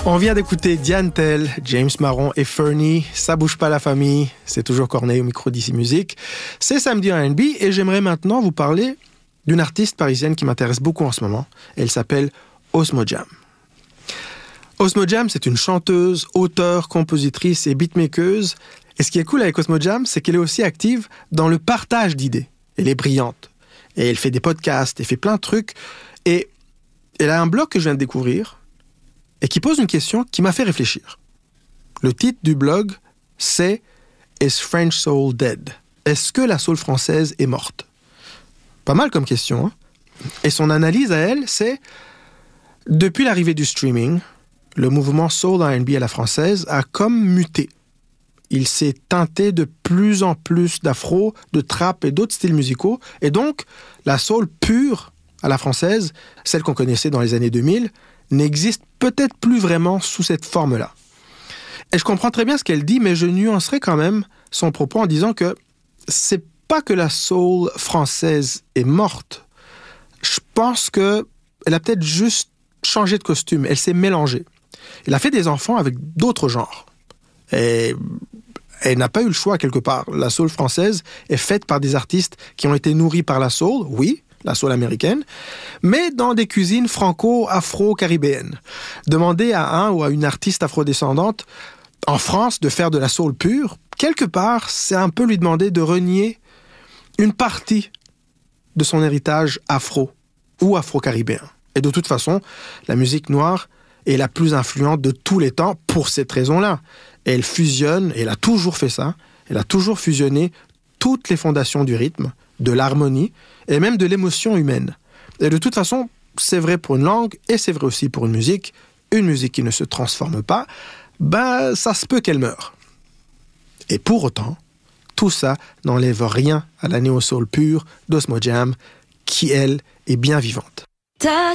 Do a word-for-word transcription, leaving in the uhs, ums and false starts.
On vient d'écouter Diane Tell, James Marron et Fernie. Ça bouge pas la famille. C'est toujours Corneille au micro d'Ici Musique. C'est samedi en R and B et j'aimerais maintenant vous parler d'une artiste parisienne qui m'intéresse beaucoup en ce moment. Elle s'appelle Osmo Jam. Osmo Jam, c'est une chanteuse, auteure, compositrice et beatmakeuse. Et ce qui est cool avec Osmo Jam, c'est qu'elle est aussi active dans le partage d'idées. Elle est brillante. Et elle fait des podcasts, elle fait plein de trucs. Et elle a un blog que je viens de découvrir et qui pose une question qui m'a fait réfléchir. Le titre du blog, c'est « Is French Soul Dead ?» Est-ce que la soul française est morte? Pas mal comme question, hein? Et son analyse à elle, c'est « Depuis l'arrivée du streaming, le mouvement soul R and B à la française a comme muté. Il s'est teinté de plus en plus d'afro, de trap et d'autres styles musicaux. Et donc, la soul pure à la française, celle qu'on connaissait dans les années deux mille, n'existe peut-être plus vraiment sous cette forme-là. » Et je comprends très bien ce qu'elle dit, mais je nuancerai quand même son propos en disant que c'est pas que la soul française est morte. Je pense qu'elle a peut-être juste changé de costume. Elle s'est mélangée. Elle a fait des enfants avec d'autres genres. Et elle n'a pas eu le choix quelque part. La soul française est faite par des artistes qui ont été nourris par la soul, oui, la soul américaine, mais dans des cuisines franco-afro-caribéennes. Demander à un ou à une artiste afrodescendante en France de faire de la soul pure, quelque part, c'est un peu lui demander de renier une partie de son héritage afro ou afro-caribéen. Et de toute façon, la musique noire est la plus influente de tous les temps pour cette raison-là. Et elle fusionne, et elle a toujours fait ça, elle a toujours fusionné toutes les fondations du rythme, de l'harmonie et même de l'émotion humaine. Et de toute façon, c'est vrai pour une langue et c'est vrai aussi pour une musique. Une musique qui ne se transforme pas, ben ça se peut qu'elle meure. Et pour autant, tout ça n'enlève rien à la néo-soul pure d'Osmo Jam, qui, elle, est bien vivante. Ta